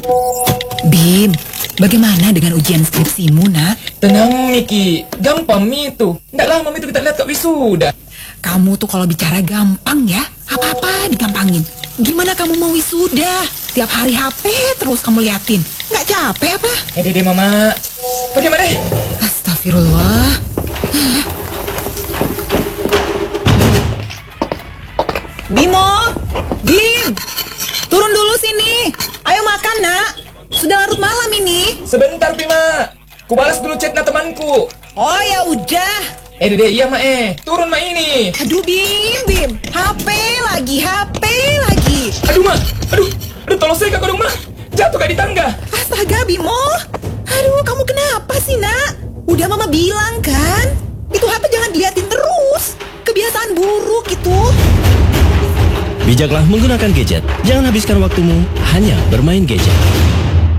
Bim, bagaimana dengan ujian skripsimu, nak? Tenang, Miki. Gampang, Mi itu. Nggak lama itu kita lihat kat wisuda. Kamu tuh kalau bicara gampang ya, apa-apa digampangin. Gimana kamu mau wisuda? Tiap hari HP terus kamu liatin. Nggak capek apa? Deh, Mama. Bagaimana? Astagfirullah. Bimo, Bim, turun dulu sini. Ayo makan, nak. Sudah larut malam ini. Sebentar, Bima. Ku balas dulu chatnya temanku. Oh ya udah. Dede, iya, Ma. Turun, Ma, ini. Aduh, Bim. HP lagi. Aduh, Ma. Aduh, tolong saya kak, Ma. Jatuh kak di tangga. Astaga, Bimo. Aduh, kamu kenapa sih, nak? Udah mama bilang kan? Itu HP jangan diliatin terus. Kebiasaan buruk itu. Bijaklah menggunakan gadget. Jangan habiskan waktumu hanya bermain gadget.